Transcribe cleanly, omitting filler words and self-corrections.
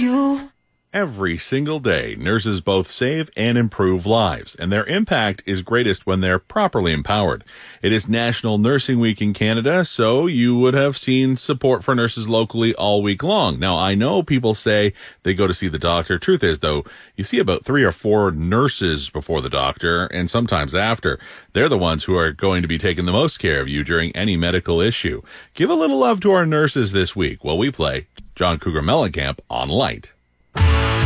you. Every single day, nurses both save and improve lives, and their impact is greatest when they're properly empowered. It is National Nursing Week in Canada, so you would have seen support for nurses locally all week long. Now, I know people say they go to see the doctor. Truth is, though, you see about 3 or 4 nurses before the doctor, and sometimes after. They're the ones who are going to be taking the most care of you during any medical issue. Give a little love to our nurses this week while we play John Cougar Mellencamp on Light.